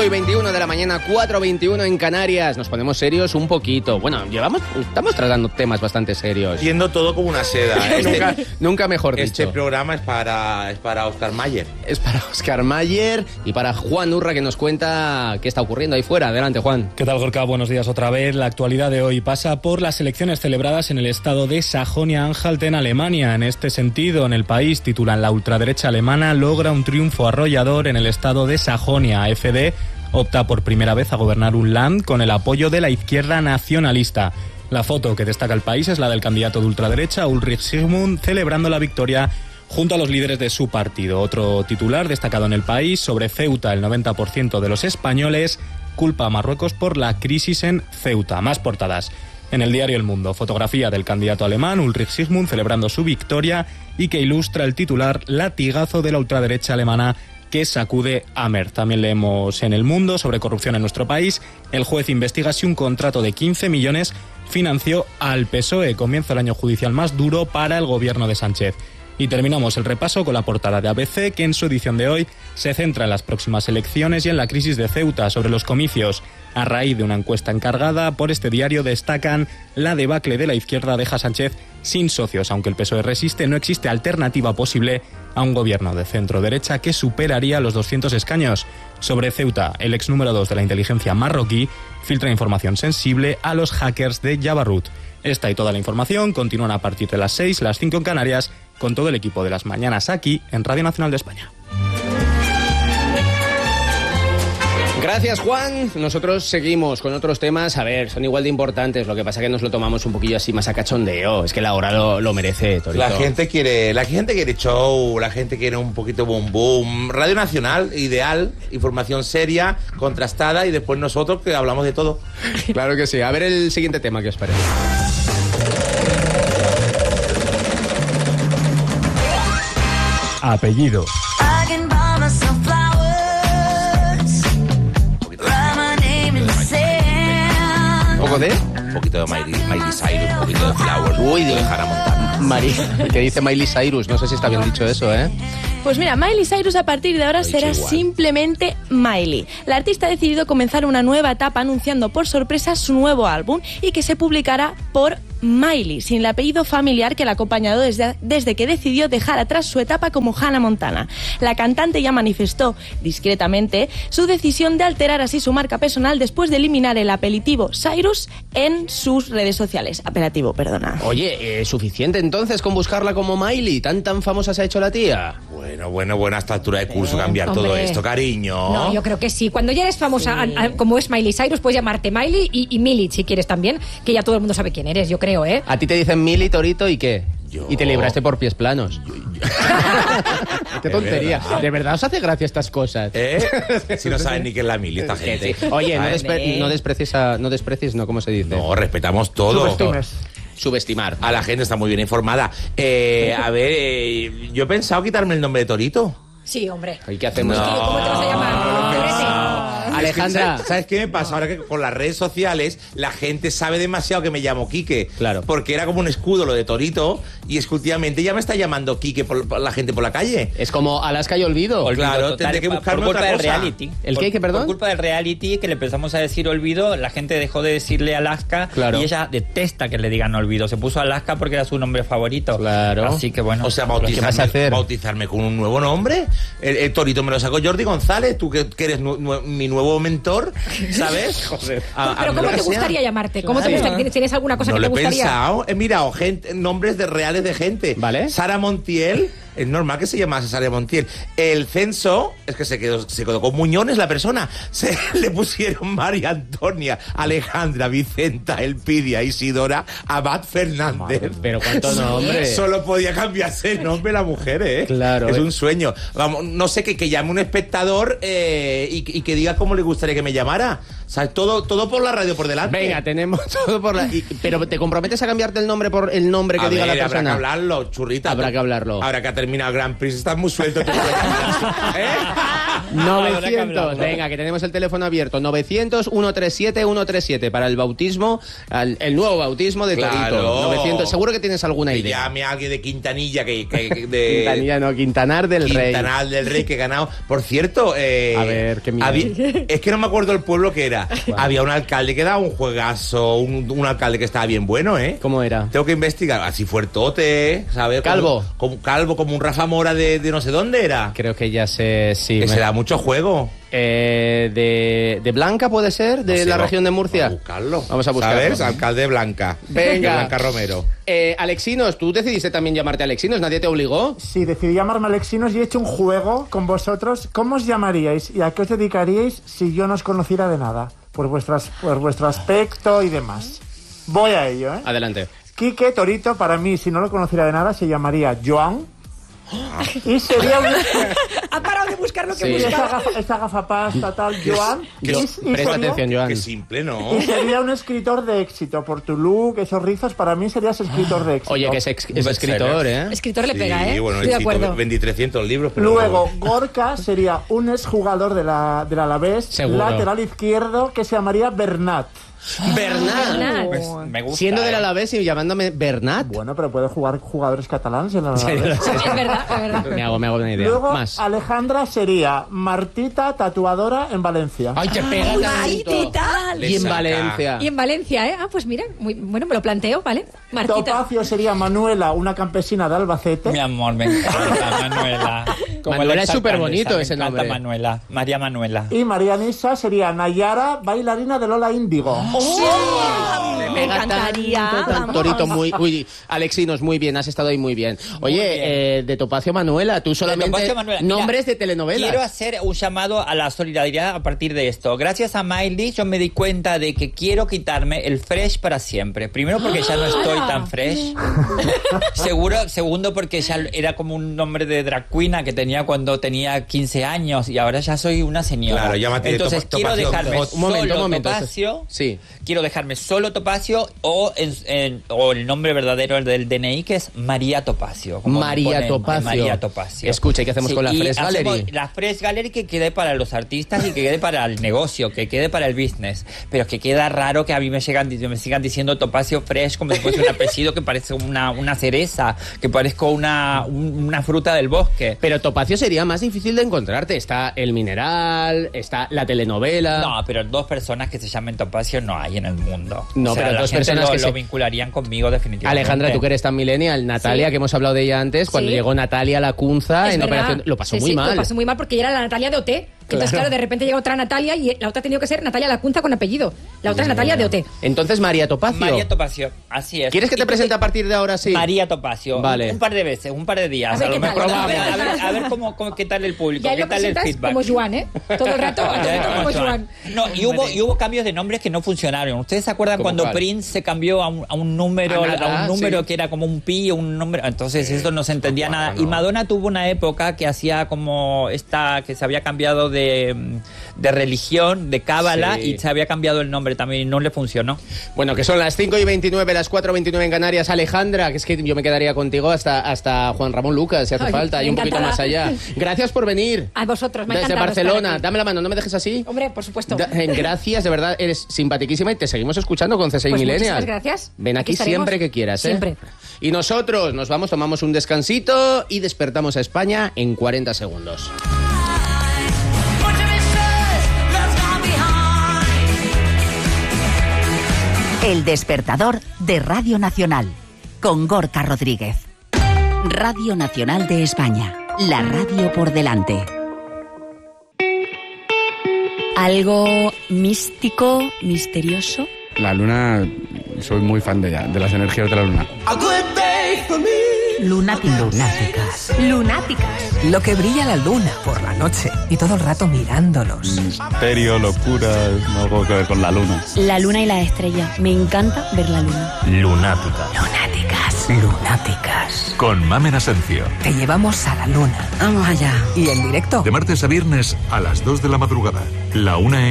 5:21 de la mañana, 4:21 en Canarias. Nos ponemos serios un poquito. Bueno, estamos tratando temas bastante serios. Yendo todo como una seda. Nunca mejor dicho. Este programa es para Oscar Mayer. Es para Oscar Mayer y para Juan Urra, que nos cuenta qué está ocurriendo ahí fuera. Adelante, Juan. ¿Qué tal, Gorka? Buenos días otra vez. La actualidad de hoy pasa por las elecciones celebradas en el estado de Sajonia-Anhalt en Alemania. En este sentido, en el país, titulan, la ultraderecha alemana logra un triunfo arrollador en el estado de Sajonia. AfD opta por primera vez a gobernar un Land con el apoyo de la izquierda nacionalista. La foto que destaca el país es la del candidato de ultraderecha, Ulrich Sigmund, celebrando la victoria junto a los líderes de su partido. Otro titular destacado en el país, sobre Ceuta, el 90% de los españoles culpa a Marruecos por la crisis en Ceuta. Más portadas. En el diario El Mundo, fotografía del candidato alemán Ulrich Sigmund celebrando su victoria y que ilustra el titular latigazo de la ultraderecha alemana que sacude a Merz. También leemos en El Mundo sobre corrupción en nuestro país. El juez investiga si un contrato de 15 millones financió al PSOE. Comienza el año judicial más duro para el gobierno de Sánchez. Y terminamos el repaso con la portada de ABC, que en su edición de hoy se centra en las próximas elecciones y en la crisis de Ceuta. Sobre los comicios, a raíz de una encuesta encargada por este diario, destacan la debacle de la izquierda deja a Sánchez sin socios. Aunque el PSOE resiste, no existe alternativa posible a un gobierno de centro-derecha que superaría los 200 escaños. Sobre Ceuta, el ex número 2 de la inteligencia marroquí filtra información sensible a los hackers de Jabarut. Esta y toda la información continúan a partir de las 6, las 5 en Canarias, con todo el equipo de las mañanas aquí en Radio Nacional de España. Gracias, Juan. Nosotros seguimos con otros temas. A ver, son igual de importantes. Lo que pasa es que nos lo tomamos un poquillo así más a cachondeo. Es que la hora lo merece, Torito. La gente quiere show, la gente quiere un poquito boom boom. Radio Nacional, ideal, información seria, contrastada, y después nosotros que hablamos de todo. Claro que sí. A ver el siguiente tema, ¿qué os parece? Apellido. ¿Un poco de? Un poquito de Miley Cyrus, un poquito de Flowers, Uy, de Hannah Montana. Que dice Miley Cyrus, no sé si está bien dicho eso, ¿eh? Pues mira, Miley Cyrus a partir de ahora será simplemente Miley. La artista ha decidido comenzar una nueva etapa anunciando por sorpresa su nuevo álbum y que se publicará por Miley, sin el apellido familiar que la ha acompañado desde que decidió dejar atrás su etapa como Hannah Montana. La cantante ya manifestó discretamente su decisión de alterar así su marca personal después de eliminar el apelativo Cyrus en sus redes sociales. Oye, ¿suficiente entonces con buscarla como Miley? ¿Tan famosa se ha hecho la tía? Bueno, a esta altura de curso cambiar todo esto, cariño. No, yo creo que sí. Cuando ya eres famosa, como es Miley Cyrus, puedes llamarte Miley y Miley, si quieres también, que ya todo el mundo sabe quién eres, yo creo, ¿eh? A ti te dicen Miley, Torito, ¿y qué? Y te libraste por pies planos. Qué tontería. ¿De verdad os hace gracia estas cosas? Si no saben ni qué es la Miley, esta gente. Sí. Oye, no desprecies, ¿cómo se dice? No, respetamos todo. Subestimar. A la gente está muy bien informada. A ver, yo he pensado quitarme el nombre de Torito. Sí, hombre. ¿Y qué hacemos? ¿Cómo te vas a llamar? Alejandra. ¿Sabes qué me pasa? Ahora que con las redes sociales la gente sabe demasiado que me llamo Quique. Claro. Porque era como un escudo lo de Torito, y es que últimamente ya me está llamando Quique por la gente por la calle. Es como Alaska y Olvido. Claro, tendré que buscarme otra cosa. Por culpa del reality. ¿El qué, perdón? Por culpa del reality, que le empezamos a decir Olvido, la gente dejó de decirle Alaska, claro. Y ella detesta que le digan Olvido. Se puso Alaska porque era su nombre favorito. Claro. Así que bueno. O sea, ¿qué vas a hacer? bautizarme con un nuevo nombre. El Torito me lo sacó Jordi González, tú que eres mi nuevo mentor, ¿sabes? Joder. Pero ¿cómo te gustaría llamarte? ¿Cómo te gustaría? ¿Tienes alguna cosa que te gustaría? No lo he pensado. He mirado nombres reales de gente. ¿Vale? Sara Montiel. Es normal que se llamase Sara Montiel. El censo, es que se quedó con muñones la persona. Se le pusieron María Antonia, Alejandra, Vicenta, Elpidia, Isidora, Abad Fernández. Madre, pero cuántos nombres. Solo podía cambiarse el nombre la mujer, ¿eh? Claro. Es un sueño. Vamos, no sé, que llame un espectador y que diga cómo le gustaría que me llamara. O sea, todo por la radio por delante. Venga, tenemos todo por la... Pero ¿te comprometes a cambiarte el nombre por el nombre que diga la persona? Habrá que hablarlo, churrita. Habrá que hablarlo. Habrá que termina el Grand Prix, estás muy suelto. ¿Eh? 900, venga, que tenemos el teléfono abierto. 900-137-137 para el bautismo, el nuevo bautismo de Claro. Torito. 900, seguro que tienes alguna Que idea. llame a alguien de Quintanilla, de Quintanilla no, Quintanar del Rey. Quintanar del Rey, que ha ganado. Por cierto, A ver, qué miedo. es que no me acuerdo el pueblo que era. Había un alcalde que daba un juegazo, un alcalde que estaba bien bueno, ¿eh? ¿Cómo era? Tengo que investigar. Así fuertote, ¿sabes? Calvo. Calvo, como un Rafa Mora de no sé dónde era. Creo que ya sé, sí. Que se da mucho juego. De Blanca, ¿puede ser? ¿De No sé, la región de Murcia? Vamos a buscarlo. Vamos a buscarlo. ¿Sabes? Alcalde Blanca. Venga. De Blanca Romero. Alexinos, ¿tú decidiste también llamarte Alexinos? ¿Nadie te obligó? Sí, decidí llamarme Alexinos y he hecho un juego con vosotros. ¿Cómo os llamaríais y a qué os dedicaríais si yo no os conociera de nada? Por vuestro aspecto y demás. Voy a ello, ¿eh? Adelante. Quique Torito, para mí, si no lo conociera de nada, se llamaría Joan. Y sería un... Ha parado de buscar lo que Sí. buscaba. esa gafapasta tal, Joan. Presta atención, Joan. Qué simple, ¿no? Y sería un escritor de éxito. Por tu look, esos rizos, para mí serías escritor de éxito. Oye, que es escritor, ¿eh? Escritor le pega, ¿eh? Sí, bueno, Estoy de acuerdo. 2300 libros. Pero Luego, Gorka sería un exjugador del Alavés, Seguro. lateral izquierdo, que se llamaría Bernat. Bernat. Pues me gusta. Siendo del Alavés y llamándome Bernat. Bueno, pero puede jugar jugadores catalanes en el Sí, Alavés. lo sé. Es verdad, es verdad. Me hago una idea. Luego, Más. Alejandra sería Martita, tatuadora en Valencia. ¡Ay, te pega Ay, tanto! total. Y en saca. Valencia. Y en Valencia, ¿eh? Ah, pues mira, muy bueno, me lo planteo, ¿vale? Martita. Topacio sería Manuela, una campesina de Albacete. Mi amor, me encanta Manuela. Manuela la es superbonito exalcaldesa, ese me encanta nombre. Manuela, María Manuela. Y María Nisa sería Nayara, bailarina de Lola Índigo. Me encantaría. Vamos. Torito, uy, Alexinos, muy bien, has estado ahí muy bien. Oye, bien. de Topacio Manuela, tú solamente Topacio Manuela, mira, nombres de telenovelas. Quiero hacer un llamado a la solidaridad a partir de esto. Gracias a Miley yo me di cuenta de que quiero quitarme el fresh para siempre. Primero porque ya no estoy tan fresh. Segundo porque ya era como un nombre de drag queen que tenía cuando tenía 15 años y ahora ya soy una señora. Claro, llámate Entonces quiero Topacio. dejarme Un momento. Topacio. Sí. Quiero dejarme solo Topacio o el nombre verdadero del DNI, que es María Topacio. como María ponen, Topacio. María Topacio. Escucha, ¿y qué hacemos con la y Fresh hacemos Gallery? La Fresh Gallery que quede para los artistas y que quede para el negocio, que quede para el business. Pero que queda raro que a mí me sigan diciendo Topacio Fresh como si fuese un apellido que parece una cereza, que parezca una fruta del bosque. Pero Topacio sería más difícil de encontrarte. Está el mineral, está la telenovela. No, pero dos personas que se llamen Topacio no hay en el mundo. No, O sea, pero la dos gente personas que lo se vincularían conmigo definitivamente. Alejandra, tú que eres tan millennial, Natalia, Sí. que hemos hablado de ella antes, cuando Sí. llegó Natalia Lacunza Es en verdad. Operación, lo pasó Sí, muy sí, mal. Lo pasó muy mal porque ella era la Natalia de OT. Entonces, claro, de repente llega otra Natalia y la otra ha tenido que ser Natalia Lacunza con apellido. La otra es Natalia de OT. Entonces, María Topacio. María Topacio, así es. ¿Quieres que te Y presente a partir de ahora? Sí. María Topacio. Vale. Un par de veces, un par de días. A ver lo qué tal. mejor. A ver. A ver qué tal el público, Ya qué lo tal el presentas feedback. como Joan, ¿eh? Todo el rato, como Joan. No, y hubo cambios de nombres que no funcionaron. ¿Ustedes se acuerdan ¿Cómo cuando cuál? Prince se cambió a un número, Sí. que era como un pi, un número? Entonces eso no se entendía nada. Y Madonna tuvo una época que hacía como que se había cambiado de religión, de cábala, Sí. y se había cambiado el nombre también y no le funcionó. Bueno, que son las 5:29, las 4:29 en Canarias. Alejandra, que es que yo me quedaría contigo hasta Juan Ramón Lucas, si hace Ay, falta, y un poquito encantada. más allá. Gracias por venir. A vosotros, me ha Desde encantado estar Barcelona. aquí. Dame la mano, no me dejes así. Hombre, por supuesto. Gracias, de verdad, eres simpaticísima y te seguimos escuchando con C6 Pues Millennial. muchísimas gracias. Ven aquí Aquí estaremos siempre que quieras, ¿eh? siempre. Y nosotros nos vamos, tomamos un descansito y despertamos a España en 40 segundos. El despertador de Radio Nacional, con Gorka Rodríguez. Radio Nacional de España, la radio por delante. Algo místico, misterioso. La luna, soy muy fan de ella, de las energías de la luna. Lunáticas. Lunáticas. Lo que brilla la luna por la noche y todo el rato mirándonos. Misterio, locura, algo que ver con la luna. La luna y las estrellas. Me encanta ver la luna. Lunática. Lunáticas. Con Mamen Asencio. Te llevamos a la luna. Vamos allá. Y en directo. De martes a viernes a las 2 de la madrugada. La 1 en